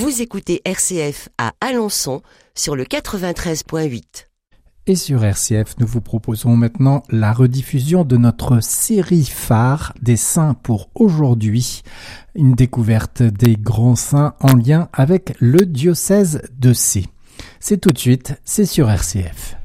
Vous écoutez RCF à Alençon sur le 93.8. Et sur RCF, nous vous proposons maintenant la rediffusion de notre série phare des saints pour aujourd'hui. Une découverte des grands saints en lien avec le diocèse de Sées. C'est tout de suite, c'est sur RCF.